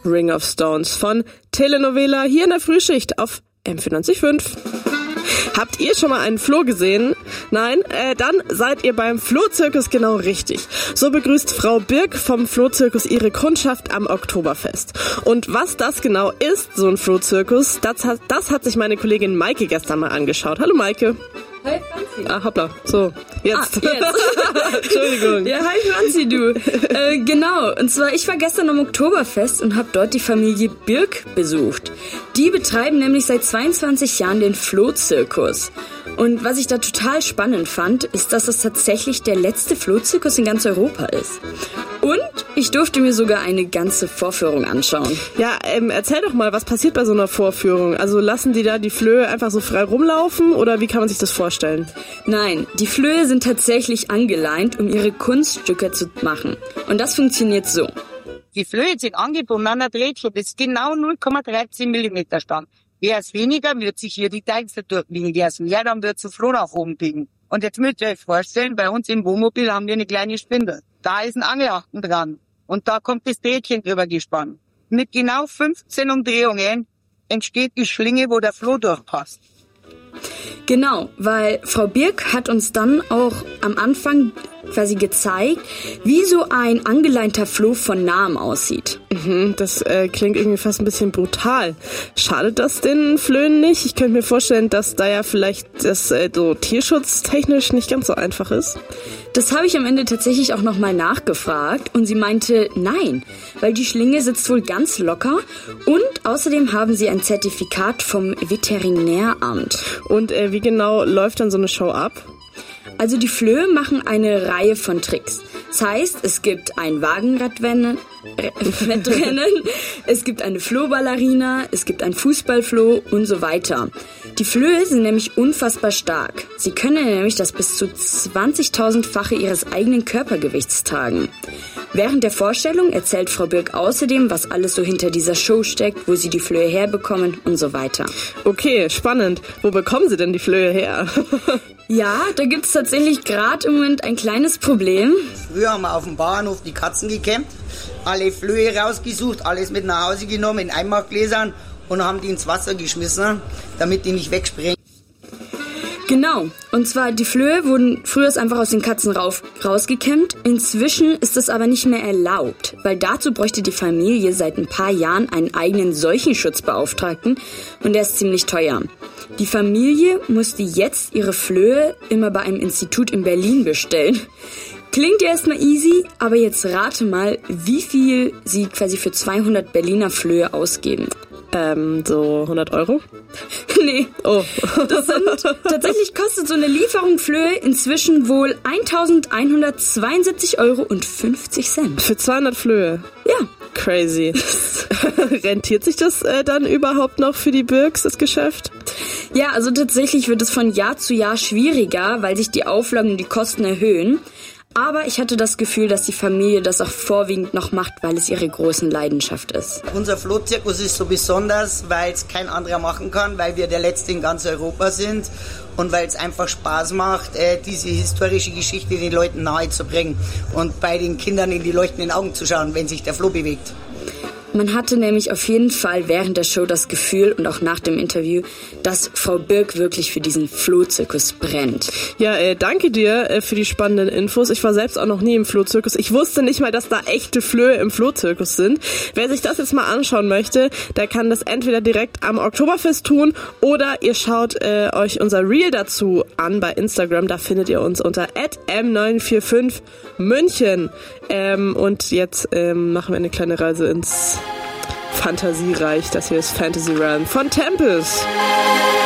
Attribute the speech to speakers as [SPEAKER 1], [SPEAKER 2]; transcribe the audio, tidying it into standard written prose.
[SPEAKER 1] Ring of Stones von Telenovela hier in der Frühschicht auf M94.5. Habt ihr schon mal einen Floh gesehen? Nein? Dann seid ihr beim Flohzirkus genau richtig. So begrüßt Frau Birk vom Flohzirkus ihre Kundschaft am Oktoberfest. Und was das genau ist, so ein Flohzirkus, das hat sich meine Kollegin Maike gestern mal angeschaut. Hallo Maike.
[SPEAKER 2] Hi Franzi.
[SPEAKER 1] Hoppla. So, jetzt. Entschuldigung.
[SPEAKER 2] Ja, hi Franzi, du. Genau, und zwar ich war gestern am Oktoberfest und habe dort die Familie Birk besucht. Die betreiben nämlich seit 22 Jahren den Flohzirkus. Und was ich da total spannend fand, ist, dass es tatsächlich der letzte Flohzirkus in ganz Europa ist. Und ich durfte mir sogar eine ganze Vorführung anschauen.
[SPEAKER 1] Ja, erzähl doch mal, was passiert bei so einer Vorführung? Also lassen die da die Flöhe einfach so frei rumlaufen oder wie kann man sich das vorstellen?
[SPEAKER 2] Nein, die Flöhe sind tatsächlich angeleint, um ihre Kunststücke zu machen. Und das funktioniert so.
[SPEAKER 3] Die Flöhe sind angebunden an der Drehscheibe, das ist genau 0,13 Millimeter stark. Wäre es weniger, wird sich hier die Deichsel durchbiegen. Wäre es mehr, dann wird es Floh nach oben biegen. Und jetzt müsst ihr euch vorstellen, bei uns im Wohnmobil haben wir eine kleine Spindel. Da ist ein Angelhaken dran. Und da kommt das Drähtchen drüber gespannt. Mit genau 15 Umdrehungen entsteht die Schlinge, wo der Floh durchpasst.
[SPEAKER 2] Genau, weil Frau Birk hat uns dann auch am Anfang quasi gezeigt, wie so ein angeleinter Floh von nahem aussieht.
[SPEAKER 1] Das klingt irgendwie fast ein bisschen brutal. Schadet das den Flöhen nicht? Ich könnte mir vorstellen, dass da ja vielleicht das so tierschutztechnisch nicht ganz so einfach ist.
[SPEAKER 2] Das habe ich am Ende tatsächlich auch nochmal nachgefragt und sie meinte, nein, weil die Schlinge sitzt wohl ganz locker und außerdem haben sie ein Zertifikat vom Veterinäramt. Und
[SPEAKER 1] wie genau läuft dann so eine Show ab?
[SPEAKER 2] Also die Flöhe machen eine Reihe von Tricks. Das heißt, es gibt ein Wagenradrennen, es gibt eine Flohballerina, es gibt ein Fußballfloh und so weiter. Die Flöhe sind nämlich unfassbar stark. Sie können nämlich das bis zu 20.000-fache ihres eigenen Körpergewichts tragen. Während der Vorstellung erzählt Frau Birk außerdem, was alles so hinter dieser Show steckt, wo sie die Flöhe herbekommen und so weiter.
[SPEAKER 1] Okay, spannend. Wo bekommen sie denn die Flöhe her?
[SPEAKER 2] Ja, da gibt's tatsächlich gerade im Moment ein kleines Problem.
[SPEAKER 4] Früher haben wir auf dem Bauernhof die Katzen gekämmt, alle Flöhe rausgesucht, alles mit nach Hause genommen in Einmachgläsern und haben die ins Wasser geschmissen, damit die nicht wegspringen.
[SPEAKER 2] Genau, und zwar die Flöhe wurden früher einfach aus den Katzen rausgekämmt. Inzwischen ist das aber nicht mehr erlaubt, weil dazu bräuchte die Familie seit ein paar Jahren einen eigenen Seuchenschutzbeauftragten und der ist ziemlich teuer. Die Familie musste jetzt ihre Flöhe immer bei einem Institut in Berlin bestellen. Klingt ja erstmal easy, aber jetzt rate mal, wie viel sie quasi für 200 Berliner Flöhe ausgeben.
[SPEAKER 1] So 100 Euro?
[SPEAKER 2] Nee. Oh. Tatsächlich kostet so eine Lieferung Flöhe inzwischen wohl 1.172,50 Euro.
[SPEAKER 1] Für 200 Flöhe?
[SPEAKER 2] Ja.
[SPEAKER 1] Crazy. Rentiert sich das dann überhaupt noch für die Birks, das Geschäft?
[SPEAKER 2] Ja, also tatsächlich wird es von Jahr zu Jahr schwieriger, weil sich die Auflagen und die Kosten erhöhen. Aber ich hatte das Gefühl, dass die Familie das auch vorwiegend noch macht, weil es ihre große Leidenschaft ist.
[SPEAKER 4] Unser Flohzirkus ist so besonders, weil es kein anderer machen kann, weil wir der Letzte in ganz Europa sind und weil es einfach Spaß macht, diese historische Geschichte den Leuten nahezubringen und bei den Kindern in die leuchtenden Augen zu schauen, wenn sich der Floh bewegt.
[SPEAKER 2] Man hatte nämlich auf jeden Fall während der Show das Gefühl und auch nach dem Interview, dass Frau Birk wirklich für diesen Flohzirkus brennt.
[SPEAKER 1] Ja, danke dir für die spannenden Infos. Ich war selbst auch noch nie im Flohzirkus. Ich wusste nicht mal, dass da echte Flöhe im Flohzirkus sind. Wer sich das jetzt mal anschauen möchte, der kann das entweder direkt am Oktoberfest tun oder ihr schaut euch unser Reel dazu an bei Instagram. Da findet ihr uns unter @m945München. Und jetzt machen wir eine kleine Reise ins Fantasiereich. Das hier ist Fantasy Realm von Tempest.